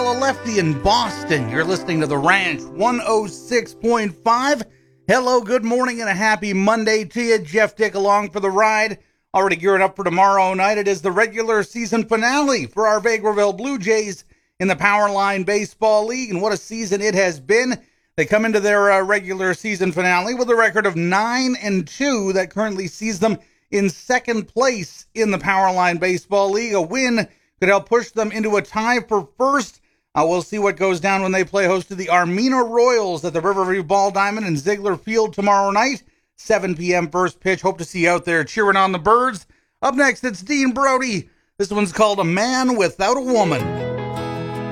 a lefty in Boston. You're listening to The Ranch 106.5. Hello, good morning, and a happy Monday to you. Jeff Dick along for the ride. Already gearing up for tomorrow night. It is the regular season finale for our Vegreville Blue Jays in the Powerline Baseball League, and what a season it has been. They come into their regular season finale with a record of 9-2 that currently sees them in second place in the Powerline Baseball League. A win could help push them into a tie for first. We'll see what goes down when they play host to the Armina Royals at the Riverview Ball Diamond in Ziegler Field tomorrow night. 7 p.m. first pitch. Hope to see you out there cheering on the Birds. Up next, it's Dean Brody. This one's called A Man Without a Woman.